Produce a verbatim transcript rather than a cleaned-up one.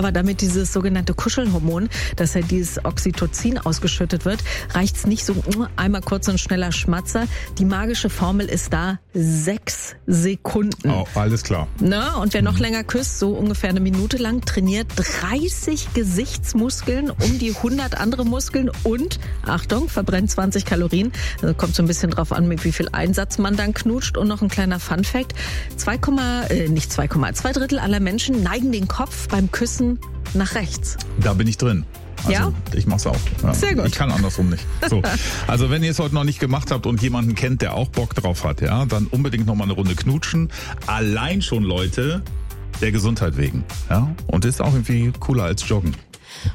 Aber damit dieses sogenannte Kuschelhormon, dass ja dieses Oxytocin ausgeschüttet wird, reicht's nicht so einmal kurz und schneller Schmatzer. Die magische Formel ist da sechs Sekunden. Oh, alles klar. Na, und wer noch länger küsst, so ungefähr eine Minute lang, trainiert dreißig Gesichtsmuskeln um die hundert andere Muskeln und, Achtung, verbrennt zwanzig Kalorien. Also kommt so ein bisschen drauf an, mit wie viel Einsatz man dann knutscht. Und noch ein kleiner Funfact. zwei, äh, nicht zwei, zwei Drittel aller Menschen neigen den Kopf beim Küssen nach rechts. Da bin ich drin. Also Ja? ich mach's auch. Ja. Sehr gut. Ich kann andersrum nicht. So. Also wenn ihr es heute noch nicht gemacht habt und jemanden kennt, der auch Bock drauf hat, ja, dann unbedingt noch mal eine Runde knutschen. Allein schon, Leute, der Gesundheit wegen. Ja? Und ist auch irgendwie cooler als Joggen.